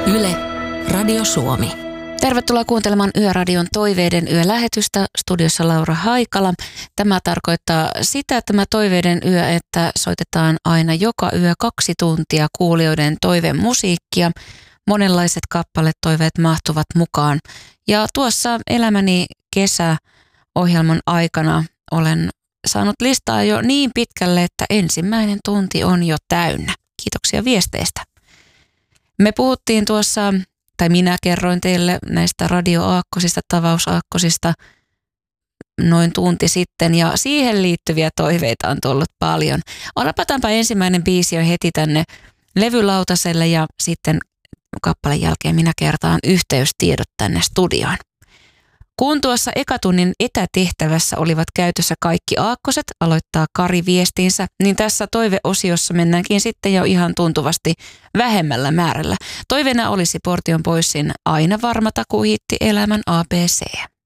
Yle, Radio Suomi. Tervetuloa kuuntelemaan Yöradion Toiveiden yölähetystä. Studiossa Laura Haikala. Tämä tarkoittaa sitä, tämä Toiveiden yö, että soitetaan aina joka yö 2 tuntia kuulijoiden toivemusiikkia. Monenlaiset kappaletoiveet mahtuvat mukaan. Ja tuossa Elämäni kesäohjelman aikana olen saanut listaa jo niin pitkälle, että ensimmäinen tunti on jo täynnä. Kiitoksia viesteistä. Me puhuttiin tuossa, tai minä kerroin teille näistä radioaakkosista, tavausaakkosista noin tunti sitten, ja siihen liittyviä toiveita on tullut paljon. Napataanpa ensimmäinen biisi jo heti tänne levylautaselle, ja sitten kappaleen jälkeen minä kertaan yhteystiedot tänne studioon. Kun tuossa ekatunnin etätehtävässä olivat käytössä kaikki aakkoset, aloittaa Kari viestinsä, niin tässä toiveosiossa mennäänkin sitten jo ihan tuntuvasti vähemmällä määrällä. Toiveena olisi Portion Boysin Aina varma takuuhitti Elämän ABC.